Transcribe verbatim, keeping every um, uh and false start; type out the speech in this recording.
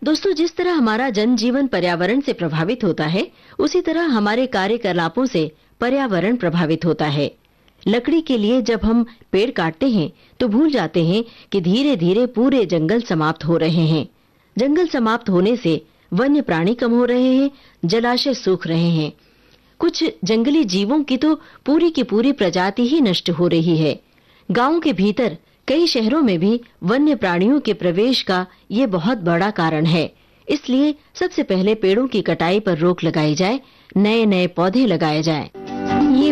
दोस्तों, जिस तरह हमारा जनजीवन पर्यावरण से प्रभावित होता है, उसी तरह हमारे कार्यकलापों से पर्यावरण प्रभावित होता है। लकड़ी के लिए जब हम पेड़ काटते हैं तो भूल जाते हैं कि धीरे धीरे पूरे जंगल समाप्त हो रहे हैं। जंगल समाप्त होने से वन्य प्राणी कम हो रहे हैं, जलाशय सूख रहे हैं। कुछ जंगली जीवों की तो पूरी की पूरी प्रजाति ही नष्ट हो रही है। गांव के भीतर कई शहरों में भी वन्य प्राणियों के प्रवेश का ये बहुत बड़ा कारण है। इसलिए सबसे पहले पेड़ों की कटाई पर रोक लगाई जाए, नए नए पौधे लगाए जाएं।